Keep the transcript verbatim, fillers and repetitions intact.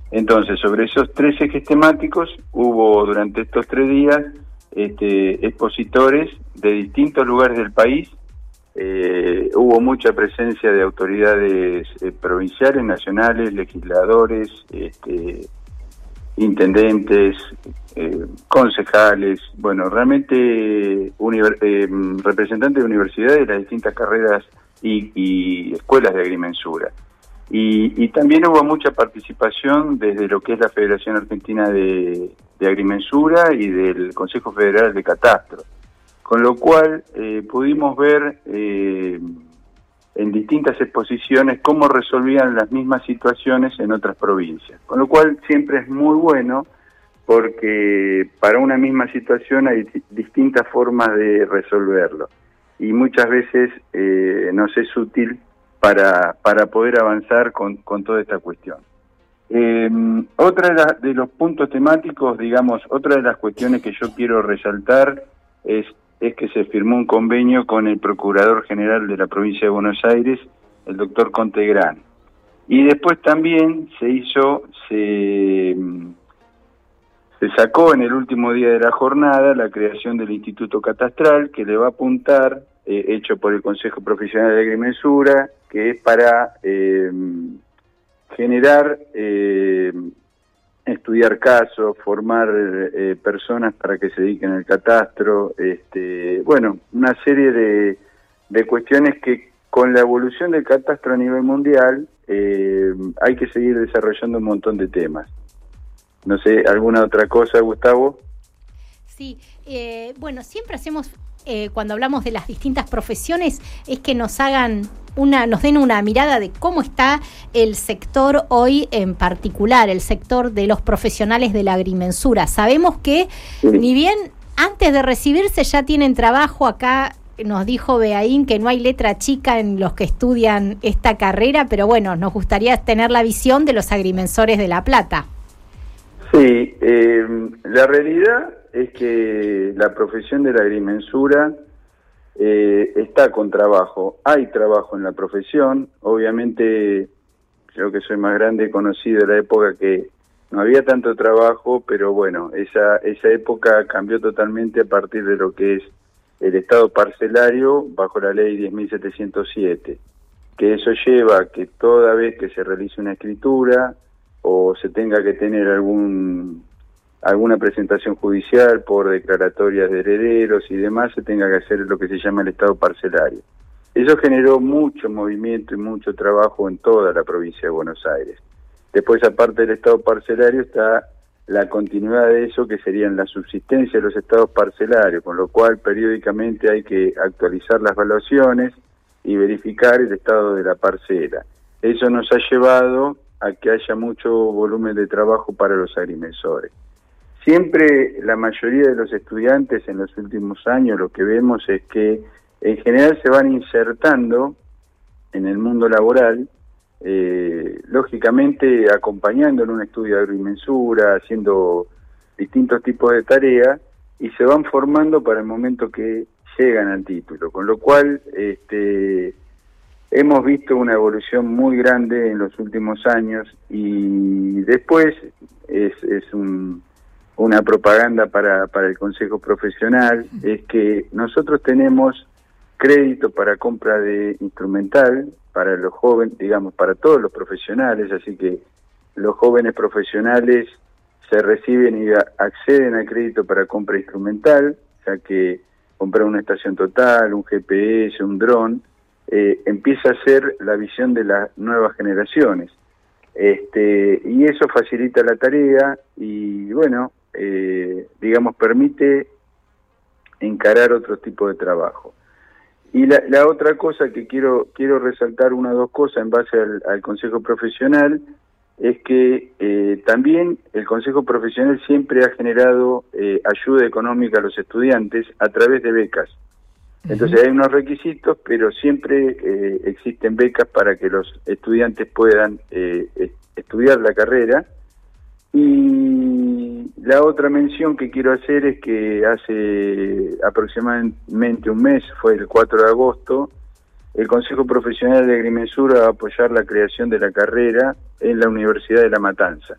Entonces, sobre esos tres ejes temáticos, hubo durante estos tres días este, expositores de distintos lugares del país. Eh, hubo mucha presencia de autoridades eh, provinciales, nacionales, legisladores, este, intendentes, eh, concejales, bueno, realmente univer, eh, representantes de universidades de las distintas carreras y, y escuelas de agrimensura. Y, y también hubo mucha participación desde lo que es la Federación Argentina de, de Agrimensura y del Consejo Federal de Catastro, con lo cual eh, pudimos ver eh, en distintas exposiciones cómo resolvían las mismas situaciones en otras provincias, con lo cual siempre es muy bueno porque para una misma situación hay distintas formas de resolverlo y muchas veces eh, nos es útil para, para poder avanzar con, con toda esta cuestión. Eh, otra de, la, de los puntos temáticos, digamos, otra de las cuestiones que yo quiero resaltar es, es que se firmó un convenio con el Procurador General de la Provincia de Buenos Aires, el doctor Contegrán. Y después también se hizo, se, se sacó en el último día de la jornada la creación del Instituto Catastral, que le va a apuntar, eh, hecho por el Consejo Profesional de Agrimensura, que es para eh, generar, eh, estudiar casos, formar eh, personas para que se dediquen al catastro, este, bueno, una serie de, de cuestiones que con la evolución del catastro a nivel mundial eh, hay que seguir desarrollando un montón de temas. No sé, ¿alguna otra cosa, Gustavo? Sí, eh, bueno, siempre hacemos, eh, cuando hablamos de las distintas profesiones, es que nos hagan una, nos den una mirada de cómo está el sector hoy en particular, el sector de los profesionales de la agrimensura. Sabemos que, sí, ni bien antes de recibirse ya tienen trabajo. Acá nos dijo Beaín que no hay letra chica en los que estudian esta carrera, pero bueno, nos gustaría tener la visión de los agrimensores de La Plata. Sí, eh, la realidad es que la profesión de la agrimensura eh, está con trabajo. Hay trabajo en la profesión. Obviamente, yo que soy más grande he conocido la época que no había tanto trabajo, pero bueno, esa, esa época cambió totalmente a partir de lo que es el estado parcelario bajo la ley diez mil setecientos siete, que eso lleva a que toda vez que se realice una escritura o se tenga que tener algún alguna presentación judicial por declaratorias de herederos y demás, se tenga que hacer lo que se llama el estado parcelario. Eso generó mucho movimiento y mucho trabajo en toda la provincia de Buenos Aires. Después, aparte del estado parcelario, está la continuidad de eso, que serían la subsistencia de los estados parcelarios, con lo cual periódicamente hay que actualizar las evaluaciones y verificar el estado de la parcela. Eso nos ha llevado a que haya mucho volumen de trabajo para los agrimensores. Siempre la mayoría de los estudiantes en los últimos años lo que vemos es que en general se van insertando en el mundo laboral, eh, lógicamente acompañando en un estudio de agrimensura, haciendo distintos tipos de tareas y se van formando para el momento que llegan al título, con lo cual este, hemos visto una evolución muy grande en los últimos años y después es, es un... una propaganda para, para el Consejo Profesional, es que nosotros tenemos crédito para compra de instrumental para los jóvenes, digamos, para todos los profesionales, así que los jóvenes profesionales se reciben y a, acceden al crédito para compra instrumental, ya que comprar una estación total, un G P S, un dron, eh, empieza a ser la visión de las nuevas generaciones. Este, y eso facilita la tarea y, bueno, Eh, digamos, permite encarar otro tipo de trabajo. Y la, la otra cosa que quiero quiero resaltar, una o dos cosas en base al, al Consejo Profesional, es que eh, también el Consejo Profesional siempre ha generado eh, ayuda económica a los estudiantes a través de becas. Entonces hay unos requisitos, pero siempre eh, existen becas para que los estudiantes puedan eh, estudiar la carrera. Y la otra mención que quiero hacer es que hace aproximadamente un mes, fue el cuatro de agosto, el Consejo Profesional de Agrimensura va a apoyar la creación de la carrera en la Universidad de La Matanza.